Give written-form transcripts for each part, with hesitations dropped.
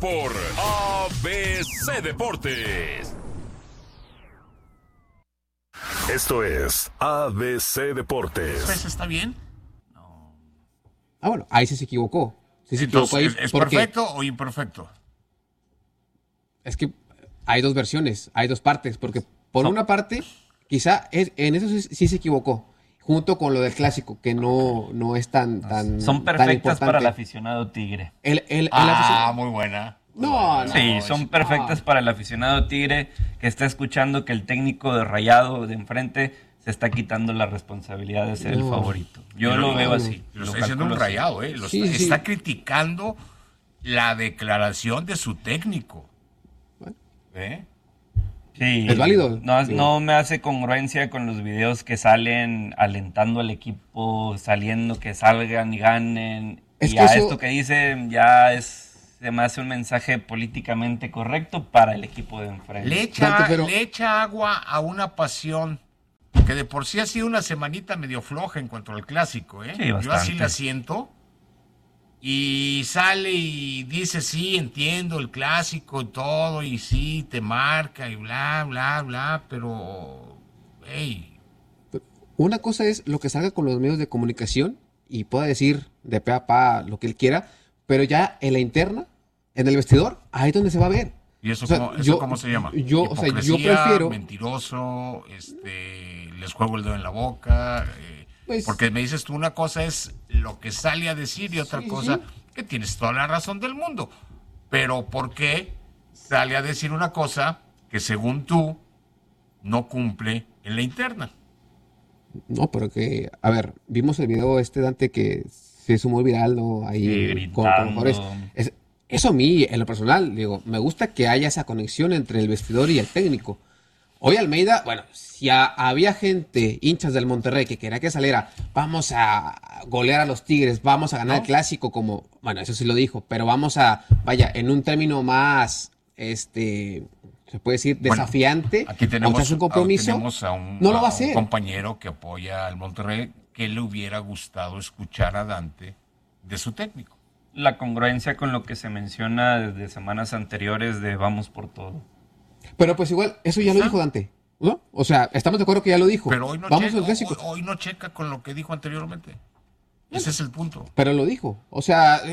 por ABC Deportes. Esto es ABC Deportes. ¿Eso está bien? Bueno, ahí sí se equivocó. Entonces, ¿es perfecto o imperfecto? Es que hay dos versiones, hay dos partes, porque por una parte, quizá en eso sí se equivocó, junto con lo del clásico, que no es tan son perfectas para el aficionado tigre. Muy buena. Son perfectas para el aficionado tigre que está escuchando que el técnico de Rayado de enfrente se está quitando la responsabilidad de ser el favorito. Yo lo veo así. Lo está diciendo un Rayado, está criticando la declaración de su técnico. Sí, es válido. No me hace congruencia con los videos que salen alentando al equipo, saliendo que salgan y ganen. Esto que dicen se me hace un mensaje políticamente correcto para el equipo de enfrente. Le echa agua a una pasión que de por sí ha sido una semanita medio floja en cuanto al clásico, Sí, yo así la siento. Y sale y dice, sí, entiendo el clásico y todo, y sí, te marca y bla, bla, bla, pero, hey. Una cosa es lo que salga con los medios de comunicación y pueda decir de pe a pa lo que él quiera, pero ya en la interna, en el vestidor, ahí es donde se va a ver. ¿Y eso, cómo se llama? Yo prefiero... Mentiroso, les juego el dedo en la boca... porque me dices tú, una cosa es lo que sale a decir y otra cosa, que tienes toda la razón del mundo. Pero ¿por qué sale a decir una cosa que según tú no cumple en la interna? No, pero que, a ver, vimos el video Dante, que se sumó viral, ¿no? Ahí con mejores. Eso a mí, en lo personal, digo, me gusta que haya esa conexión entre el vestidor y el técnico. Hoy Almeida, bueno, si había gente, hinchas del Monterrey, que quería que saliera, vamos a golear a los Tigres, vamos a ganar el clásico, como, bueno, eso sí lo dijo, pero vamos en un término más, se puede decir, desafiante, aquí tenemos un compromiso, no lo va a hacer. Un compañero que apoya al Monterrey, que le hubiera gustado escuchar a Dante de su técnico. La congruencia con lo que se menciona desde semanas anteriores de vamos por todo. Pero pues igual, eso ya lo dijo Dante, ¿no? O sea, estamos de acuerdo que ya lo dijo. Pero hoy no checa con lo que dijo anteriormente. Ese es el punto. Pero lo dijo. O sea,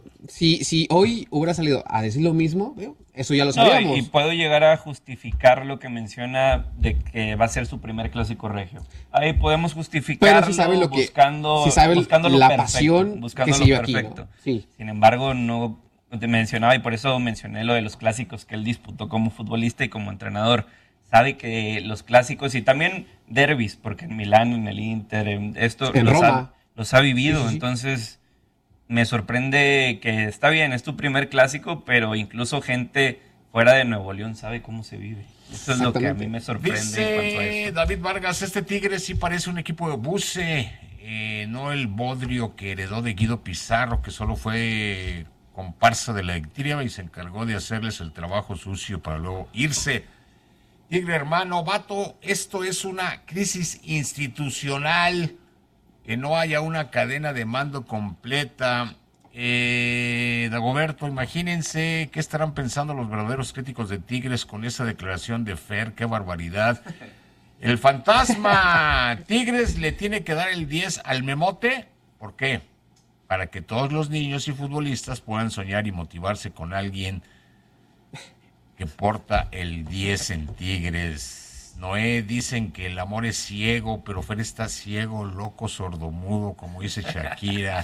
si hoy hubiera salido a decir lo mismo, eso ya lo sabíamos. Y puedo llegar a justificar lo que menciona de que va a ser su primer clásico regio. Ahí podemos justificarlo buscando la pasión que se lleva aquí, ¿no? Sí. Sin embargo, no te mencionaba, y por eso mencioné lo de los clásicos que él disputó como futbolista y como entrenador. Sabe que los clásicos y también derbis, porque en Milán, en el Inter, en Roma los ha vivido. Sí. Entonces me sorprende que está bien, es tu primer clásico, pero incluso gente fuera de Nuevo León sabe cómo se vive. Eso es lo que a mí me sorprende. Dice en cuanto a eso. David Vargas, este Tigre sí parece un equipo de buce, no el bodrio que heredó de Guido Pizarro, que solo fue comparsa de la directiva y se encargó de hacerles el trabajo sucio para luego irse. Tigre, hermano, vato, esto es una crisis institucional, que no haya una cadena de mando completa. Dagoberto, imagínense qué estarán pensando los verdaderos críticos de Tigres con esa declaración de Fer, qué barbaridad. El fantasma Tigres le tiene que dar el 10 al Memote. ¿Por qué? Para que todos los niños y futbolistas puedan soñar y motivarse con alguien que porta el 10 en Tigres. Noé, dicen que el amor es ciego, pero Fer está ciego, loco, sordomudo, como dice Shakira.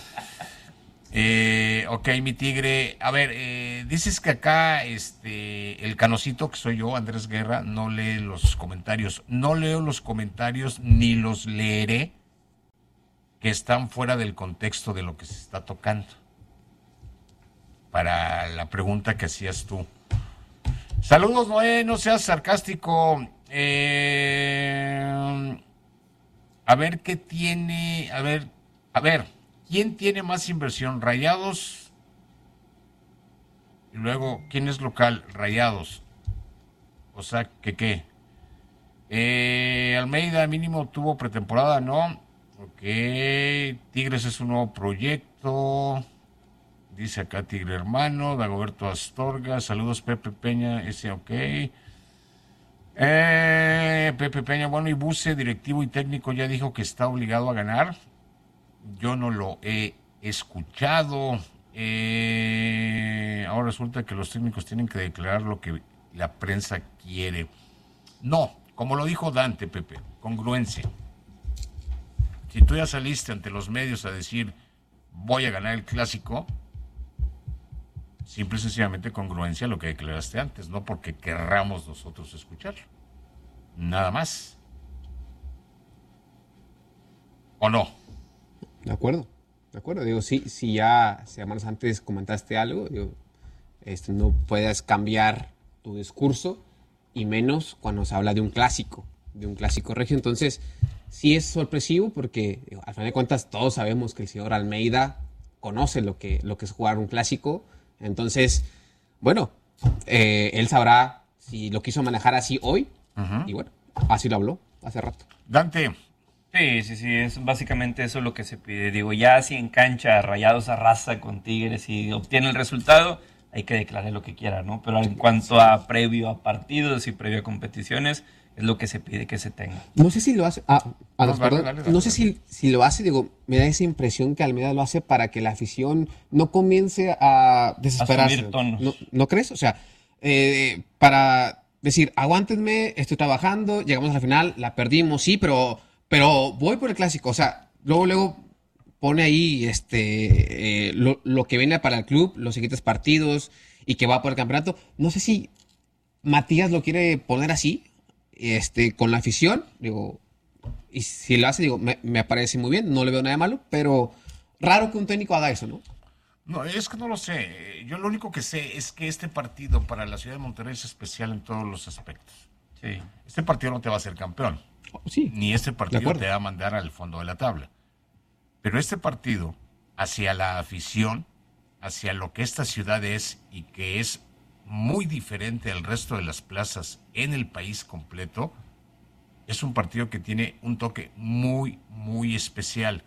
Ok, mi Tigre. A ver, dices que acá el Canocito, que soy yo, Andrés Guerra, no lee los comentarios. No leo los comentarios ni los leeré que están fuera del contexto de lo que se está tocando. Para la pregunta que hacías tú. Saludos, Noé, no seas sarcástico. A ver qué tiene. A ver, ¿quién tiene más inversión? Rayados. Y luego, ¿quién es local? Rayados. O sea, ¿qué? Almeida mínimo tuvo pretemporada, ¿no? Ok. Tigres es un nuevo proyecto. Dice acá Tigre Hermano, Dagoberto Astorga, saludos Pepe Peña, ese ok. Pepe Peña, bueno, y Buse, directivo y técnico, ya dijo que está obligado a ganar. Yo no lo he escuchado. Ahora resulta que los técnicos tienen que declarar lo que la prensa quiere. No, como lo dijo Dante, Pepe, congruencia. Si tú ya saliste ante los medios a decir voy a ganar el clásico, simple y sencillamente congruencia a lo que declaraste antes, no porque querramos nosotros escucharlo. Nada más. ¿O no? De acuerdo. Digo, si ya semanas antes comentaste algo, digo, no puedes cambiar tu discurso, y menos cuando se habla de un clásico regio. Entonces, sí es sorpresivo porque, digo, al final de cuentas, todos sabemos que el señor Almeida conoce lo que es jugar un clásico. Entonces, bueno, él sabrá si lo quiso manejar así hoy. Y bueno, así lo habló hace rato. Dante. Sí, es básicamente eso lo que se pide. Digo, ya si en cancha Rayados arrasa con Tigres y obtiene el resultado, hay que declarar lo que quiera, ¿no? Pero en cuanto a previo a partidos y previo a competiciones, es lo que se pide que se tenga. No sé si lo hace... No sé si lo hace, digo, me da esa impresión que Almeida lo hace para que la afición no comience a desesperarse. ¿No crees? O sea, para decir, aguántenme, estoy trabajando, llegamos a la final, la perdimos, sí, pero voy por el clásico. O sea, luego pone ahí lo que viene para el club, los siguientes partidos y que va por el campeonato. No sé si Matías lo quiere poner así, con la afición, digo, y si lo hace, digo, me parece muy bien, no le veo nada de malo, pero raro que un técnico haga eso, ¿no? No, es que no lo sé. Yo lo único que sé es que este partido para la ciudad de Monterrey es especial en todos los aspectos. Sí. Este partido no te va a hacer campeón. Sí, ni este partido te va a mandar al fondo de la tabla. Pero este partido, hacia la afición, hacia lo que esta ciudad es y que es muy diferente al resto de las plazas en el país completo, es un partido que tiene un toque muy, muy especial.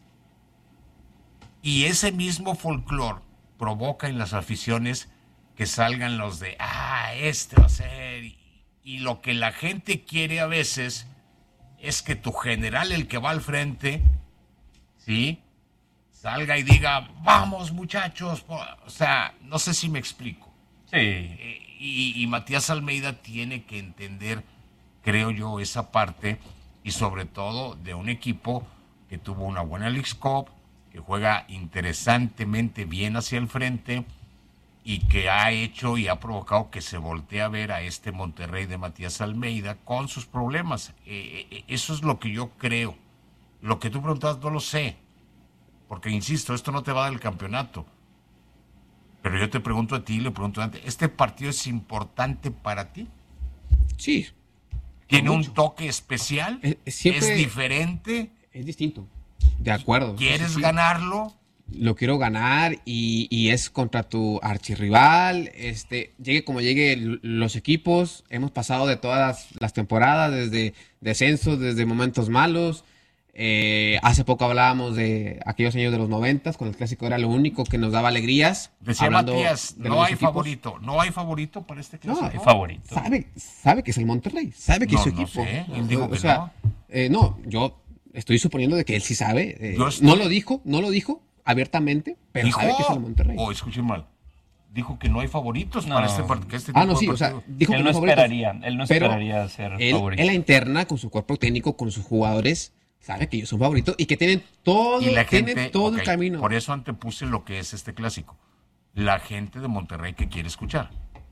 Y ese mismo folclore provoca en las aficiones que salgan los de, este va a ser. Y lo que la gente quiere a veces es que tu general, el que va al frente, ¿sí?, salga y diga, vamos muchachos. O sea, no sé si me explico. Sí. Y Matías Almeida tiene que entender, creo yo, esa parte, y sobre todo de un equipo que tuvo una buena Leagues Cup, que juega interesantemente bien hacia el frente y que ha hecho y ha provocado que se voltee a ver a este Monterrey de Matías Almeida con sus problemas. Eso es lo que yo creo. Lo que tú preguntas no lo sé, porque insisto, esto no te va a dar el campeonato. Pero yo te pregunto a ti, le pregunto a Dante, ¿este partido es importante para ti? Sí. ¿Tiene un toque especial? ¿Es diferente? Es distinto. De acuerdo. ¿Quieres ganarlo? Lo quiero ganar y es contra tu archirrival. Llegue como llegue los equipos. Hemos pasado de todas las temporadas, desde descensos, desde momentos malos. Hace poco hablábamos de aquellos años de los 90, cuando el clásico era lo único que nos daba alegrías. Decía Matías, no hay favorito. ¿No hay favorito para este clásico? No, hay favorito. Sabe que es el Monterrey, sabe que es su equipo. Sé. Él dijo que no, yo estoy suponiendo de que él sí sabe. No lo dijo abiertamente, pero sabe que es el Monterrey. Escuché mal. Dijo que no hay favoritos para este partido. O sea, dijo él que él no esperaría ser favorito. En la interna, con su cuerpo técnico, con sus jugadores, sabe que ellos son favoritos y que tienen todo, el camino. Por eso antepuse lo que es este clásico. La gente de Monterrey que quiere escuchar.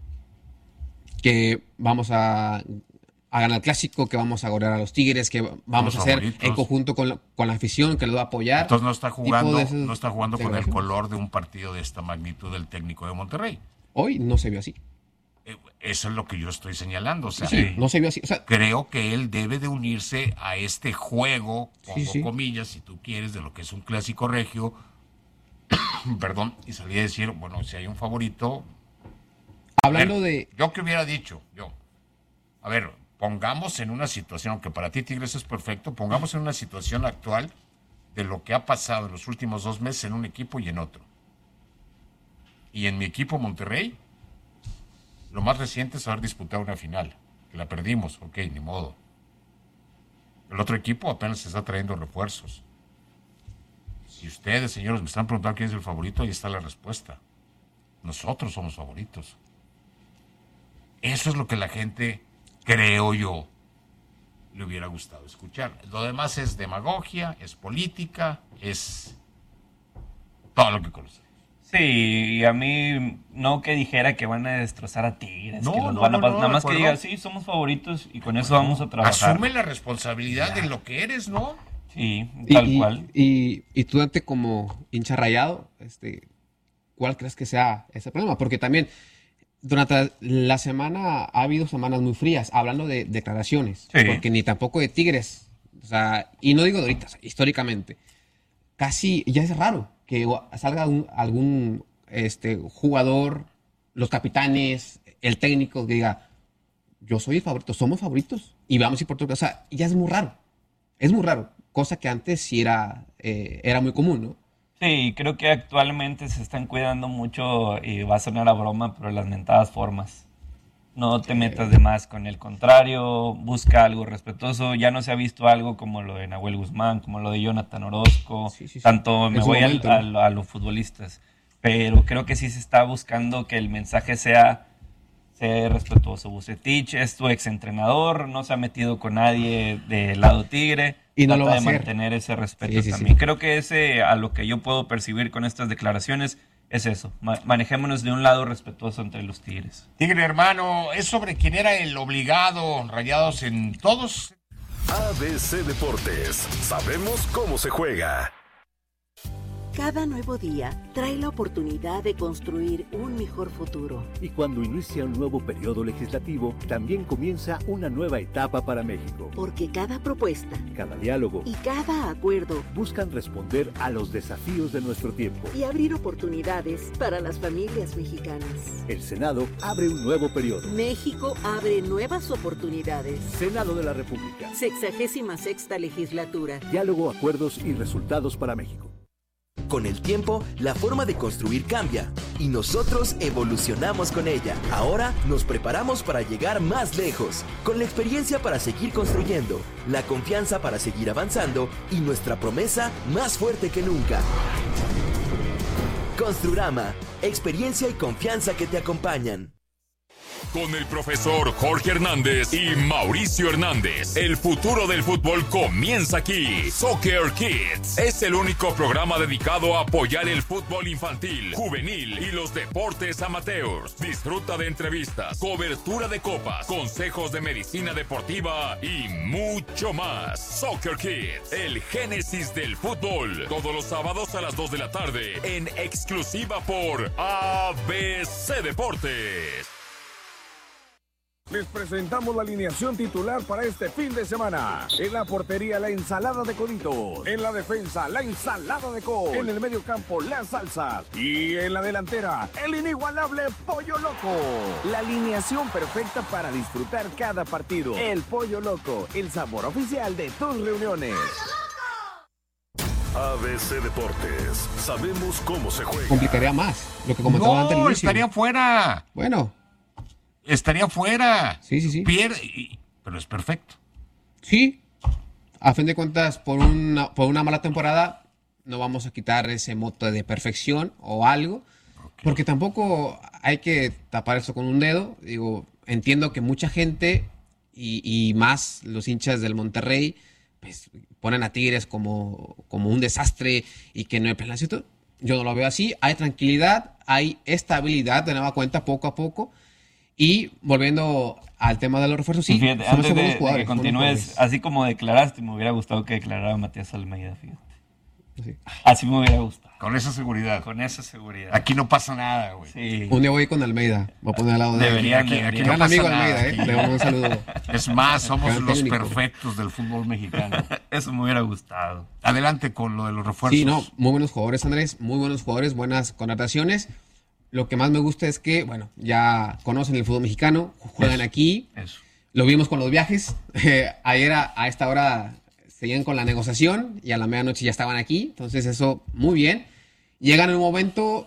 Que vamos a ganar el clásico, que vamos a golear a los Tigres, que vamos a hacer en conjunto con la afición, que lo va a apoyar. Entonces no está jugando con el color de un partido de esta magnitud del técnico de Monterrey. Hoy no se vio así. Eso es lo que yo estoy señalando. O sea, no se vio así. O sea, creo que él debe de unirse a este juego, pongo comillas, si tú quieres, de lo que es un clásico regio. Perdón, y salí a decir, bueno, si hay un favorito. Hablando de. Yo que hubiera dicho, a ver, pongamos en una situación, aunque para ti Tigres es perfecto, pongamos en una situación actual de lo que ha pasado en los últimos 2 meses en un equipo y en otro. Y en mi equipo Monterrey, lo más reciente es haber disputado una final, que la perdimos, ok, ni modo. El otro equipo apenas se está trayendo refuerzos. Si ustedes, señores, me están preguntando quién es el favorito, ahí está la respuesta. Nosotros somos favoritos. Eso es lo que la gente, creo yo, le hubiera gustado escuchar. Lo demás es demagogia, es política, es todo lo que conocemos. Sí, y a mí no que dijera que van a destrozar a Tigres, no, que los no, van a no, nada más que acuerdo. diga, sí, somos favoritos y con eso vamos a trabajar. Asume la responsabilidad de lo que eres, ¿no? Sí, tal cual. Y tú, Dante, como hincha rayado, ¿cuál crees que sea ese problema? Porque también durante la semana ha habido semanas muy frías, hablando de declaraciones, Sí. porque ni tampoco de Tigres, o sea, y no digo de ahorita, o sea, históricamente, casi ya es raro que salga algún jugador, los capitanes, el técnico que diga, yo soy el favorito, somos favoritos y vamos a ir por todo. O sea, ya es muy raro, cosa que antes sí era muy común, ¿no? Sí, creo que actualmente se están cuidando mucho, y va a sonar a broma, pero las mentadas formas. No te metas de más con el contrario, busca algo respetuoso. Ya no se ha visto algo como lo de Nahuel Guzmán, como lo de Jonathan Orozco. Sí. Tanto me voy a los futbolistas. Pero creo que sí se está buscando que el mensaje sea respetuoso. Vucetich es tu exentrenador, no se ha metido con nadie del lado Tigre. Y no lo va a hacer. Mantener ese respeto también. Creo que a lo que yo puedo percibir con estas declaraciones es eso. Manejémonos de un lado respetuoso entre los Tigres. Tigre, hermano, es sobre quién era el obligado, Rayados en todos. ABC Deportes, sabemos cómo se juega. Cada nuevo día trae la oportunidad de construir un mejor futuro. Y cuando inicia un nuevo periodo legislativo, también comienza una nueva etapa para México. Porque cada propuesta, cada diálogo y cada acuerdo buscan responder a los desafíos de nuestro tiempo y abrir oportunidades para las familias mexicanas. El Senado abre un nuevo periodo. México abre nuevas oportunidades. Senado de la República. 66ª legislatura. Diálogo, acuerdos y resultados para México. Con el tiempo, la forma de construir cambia y nosotros evolucionamos con ella. Ahora nos preparamos para llegar más lejos, con la experiencia para seguir construyendo, la confianza para seguir avanzando y nuestra promesa más fuerte que nunca. Construrama, experiencia y confianza que te acompañan. Con el profesor Jorge Hernández y Mauricio Hernández, el futuro del fútbol comienza aquí. Soccer Kids es el único programa dedicado a apoyar el fútbol infantil, juvenil y los deportes amateurs. Disfruta de entrevistas, cobertura de copas, consejos de medicina deportiva y mucho más. Soccer Kids, el génesis del fútbol. Todos los sábados a las 2 de la tarde en exclusiva por ABC Deportes. Les presentamos la alineación titular para este fin de semana. En la portería, la ensalada de coditos. En la defensa, la ensalada de col. En el medio campo, las salsas. Y en la delantera, el inigualable Pollo Loco. La alineación perfecta para disfrutar cada partido. El Pollo Loco, el sabor oficial de tus reuniones. ABC Deportes, sabemos cómo se juega. Complicaría más lo que comentaba antes. No, estaría fuera. Bueno. Estaría fuera. Sí. Pierde, pero es perfecto. Sí. A fin de cuentas, por una mala temporada, no vamos a quitar ese mote de perfección o algo. Okay. Porque tampoco hay que tapar eso con un dedo. Digo, entiendo que mucha gente, y más los hinchas del Monterrey, pues ponen a Tigres como un desastre y que no hay planeación. Yo no lo veo así. Hay tranquilidad, hay estabilidad de nueva cuenta poco a poco. Y volviendo al tema de los refuerzos, sí, fíjate, antes de que continúes, así como declaraste, me hubiera gustado que declarara Matías Almeida, fíjate. Sí. Así me hubiera gustado. Con esa seguridad. Aquí no pasa nada, güey. Sí. Un día voy con Almeida, voy a poner al lado de aquí no gran amigo nada, Almeida, le mando un saludo. Es más, somos los perfectos del fútbol mexicano. Eso me hubiera gustado. Adelante con lo de los refuerzos. Sí, no, muy buenos jugadores, Andrés, muy buenos jugadores, buenas contrataciones. Lo que más me gusta es que, bueno, ya conocen el fútbol mexicano, juegan aquí. Eso. Lo vimos con los viajes. Ayer a esta hora seguían con la negociación y a la medianoche ya estaban aquí. Entonces eso, muy bien. Llegan en un momento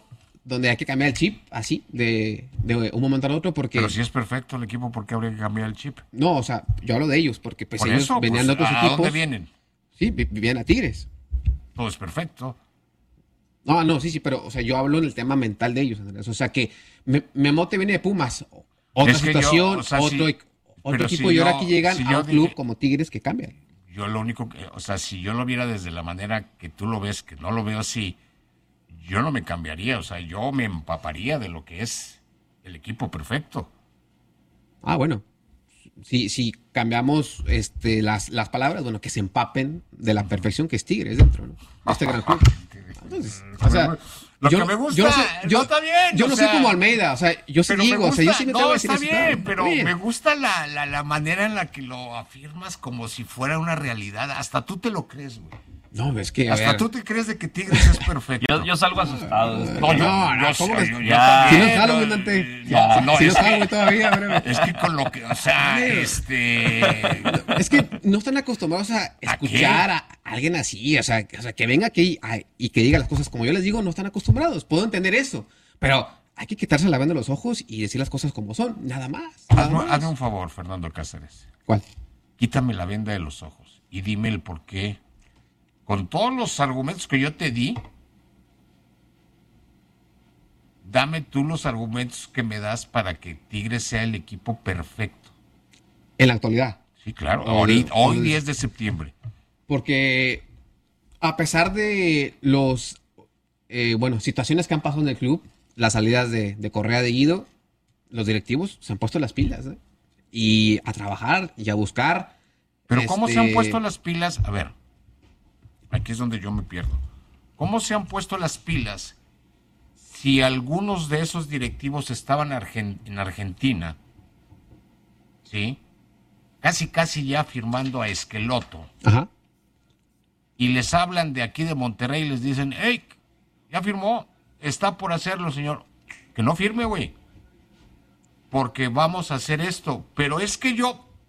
donde hay que cambiar el chip así, de un momento al otro, porque... Pero si es perfecto el equipo, ¿por qué habría que cambiar el chip? No, o sea, yo hablo de ellos, porque pues Por ellos eso, venían de otros ¿a equipos. dónde vienen? Sí, vivían a Tigres. Todo es perfecto. No, sí, pero, o sea, yo hablo en el tema mental de ellos, Andrés. O sea, que Memote viene de Pumas, otra situación, otro equipo, y ahora aquí llegan a un club como Tigres que cambian. Yo lo único que, o sea, si yo lo viera desde la manera que tú lo ves, que no lo veo así, yo no me cambiaría, o sea, yo me empaparía de lo que es el equipo perfecto. Ah, bueno. Si cambiamos las palabras, bueno, que se empapen de la perfección que es Tigres dentro, ¿no? Este gran club. Entonces, o sea, lo que me gusta, no está bien. Yo no soy como Almeida, o sea, yo sí digo, o sea, yo sí me tengo que decir eso. No, está bien, pero bien. me gusta la manera en la que lo afirmas como si fuera una realidad. Hasta tú te lo crees, güey. No, es que hasta tú te crees de que Tigres es perfecto. Yo salgo asustado. No, ¿cómo yo si no salgo, no, si no salgo todavía, bro. Es que con lo que, o sea, Es que no están acostumbrados a escuchar a alguien así, o sea, que venga aquí y que diga las cosas como yo les digo, no están acostumbrados. Puedo entender eso, pero hay que quitarse la venda de los ojos y decir las cosas como son, nada más. Hazme un favor, Fernando Cáceres. ¿Cuál? Quítame la venda de los ojos y dime el por qué. Con todos los argumentos que yo te di, dame tú los argumentos que me das para que Tigres sea el equipo perfecto. En la actualidad. Sí, claro. Hoy 10 de septiembre. Porque a pesar de los situaciones que han pasado en el club, las salidas de Correa, de Guido, los directivos se han puesto las pilas, ¿eh? Y a trabajar y a buscar. Pero ¿cómo se han puesto las pilas? A ver, aquí es donde yo me pierdo. ¿Cómo se han puesto las pilas si algunos de esos directivos estaban en Argentina, ¿sí? Casi ya firmando a Esqueloto. Ajá. Y les hablan de aquí de Monterrey y les dicen, hey, ya firmó, está por hacerlo, señor. Que no firme, güey. Porque vamos a hacer esto. Pero es que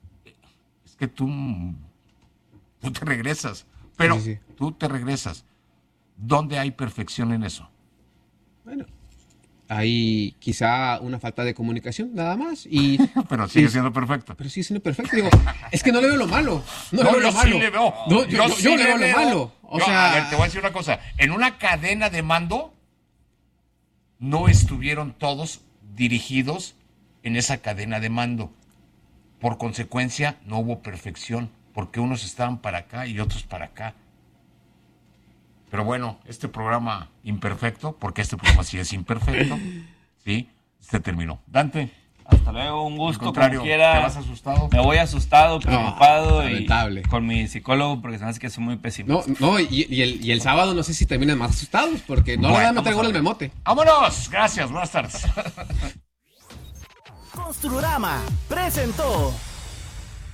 tú te regresas. Pero sí. Tú te regresas. ¿Dónde hay perfección en eso? Bueno, hay quizá una falta de comunicación, nada más. Pero sigue siendo perfecto. Pero sigue siendo perfecto. Digo, es que no le veo lo malo. No le veo lo malo. Sí le veo. No, yo le veo lo malo. A ver, te voy a decir una cosa. En una cadena de mando, no estuvieron todos dirigidos en esa cadena de mando. Por consecuencia, no hubo perfección. Porque unos estaban para acá y otros para acá. Pero bueno, este programa imperfecto, porque este programa sí es imperfecto, ¿sí? Se terminó. Dante. Hasta luego, un gusto. Al contrario, como quiera. ¿te vas asustado? Me voy asustado, preocupado y con mi psicólogo porque sabes que soy muy pesimista. Y el sábado no sé si terminan más asustados porque no le van a meter gol al Memote. ¡Vámonos! Gracias, buenas tardes. Construrama presentó